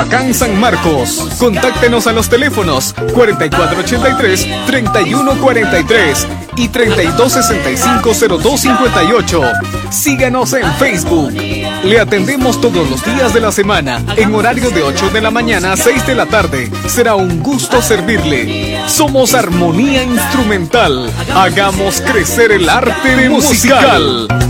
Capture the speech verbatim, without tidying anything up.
Acá en San Marcos, contáctenos a los teléfonos cuarenta y cuatro ochenta y tres, treinta y uno cuarenta y tres y treinta y dos sesenta y cinco, cero dos cincuenta y ocho. Síganos en Facebook. Le atendemos todos los días de la semana, en horario de ocho de la mañana a seis de la tarde. Será un gusto servirle. Somos Armonía Instrumental. Hagamos crecer el arte musical.